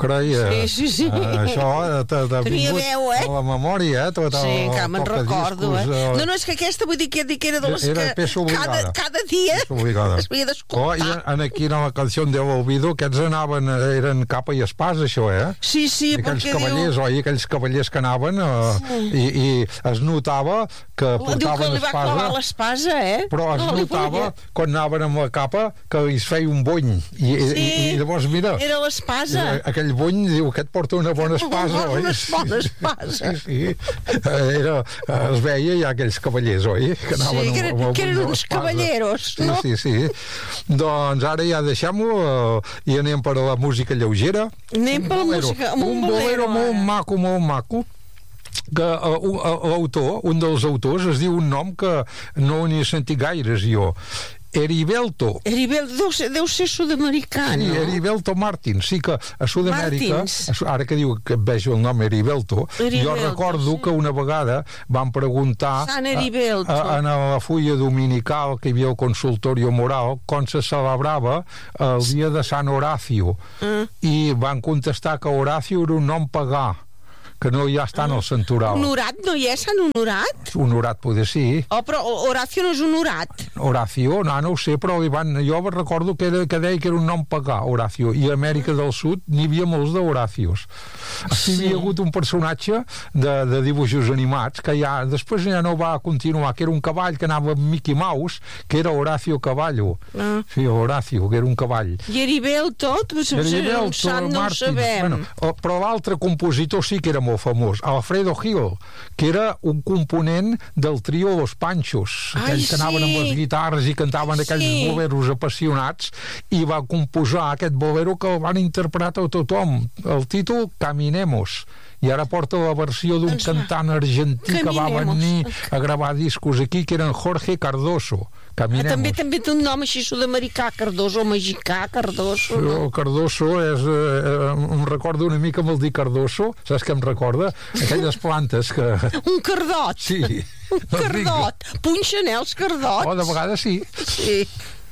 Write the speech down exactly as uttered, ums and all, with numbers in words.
carai, Sí, sí, sí. Uh, això t'ha Tenia vingut veu, eh? a la memòria, eh? Tot Sí, el, que me'n recordo, eh? No, no, és que aquesta, vull dir que, que era de les era que peça obligada. cada, cada dia es havia d'escoltar. Oh, i en aquí, en la canció de l'Olvido, aquests anaven, eren capa i espàs, això, eh? Sí, sí, I aquells perquè cavallers, diu... oi? Aquells cavallers que anaven uh, Sí. i, i es notava que Diu que portaven li va clavar espasa, l'espasa, eh? però es No li notava, volia. quan anaven amb la capa, que es feia un bony. I, i, Sí, i, i llavors, mira, era l'espasa. aquell bony, diu, aquest porta una bona espasa, oi? Una bona espasa. Sí, sí. Era, es veia ja aquells cavallers, oi? Que anaven Sí, que eren, amb, amb que eren una uns espasa. cavalleros, Sí, no? sí, sí. Doncs ara ja deixem-ho uh, i anem per a la música lleugera. Anem per la música, amb un, un bolero molt ara. maco, molt maco, que uh, uh, l'autor, un dels autors, es diu un nom que no n'he sentit gaires jo. Heriberto. Heriberto deu ser, deu ser sud-americà, Sí, no? Heriberto Martins, sí que a Sud-amèrica, Martins. ara que diu que vejo el nom Heriberto, Heriberto, jo recordo sí. que una vegada van preguntar Sant Heriberto. a, a, en la fulla dominical que hi havia el consultorio moral com se celebrava el dia de Sant Horacio, Ah. i van contestar que Horacio era un nom pagà, que no ja està en el santoral. Honorat no hi és, Sant Honorat? Honorat poder sí. Oh, però Horacio no és honorat. Horacio, no, no ho sé, però li van, jo recordo que, era, que deia que era un nom pagà, Horacio, i a Amèrica del Sud n'hi havia molts d'Horacios. Sí. Hi havia hagut un personatge de, de dibuixos animats que ja, després ja no va continuar, que era un cavall que anava amb Mickey Mouse, que era Horacio Cavallo. Ah. Sí, Horacio, que era un cavall. I Heriberto, doncs, Heriberto un sant no ho Martins. sabem. Bueno, oh, però l'altre compositor sí que era molt famós, Alfredo Gil, que era un component del trio Los Panchos, Ai, aquells que anaven sí. amb les guitarres i cantaven aquells Sí. boleros apassionats, i va composar aquest bolero que el van interpretar a tothom. El títol, Caminemos. I ara porta la versió d'un Doncs va. cantant argentí que va Caminemos. venir a gravar discos aquí, que eren Jorge Cardoso. Ah, Caminemos. també també té un nom així sud-americà, Cardoso, mexicà, Cardoso. No? El Cardoso és, eh, em recorda una mica amb el dir Cardoso, saps què em recorda? Aquelles plantes que... Un cardot. Sí. Un cardot. Punxen, eh, els cardots. Oh, de vegades sí. Sí.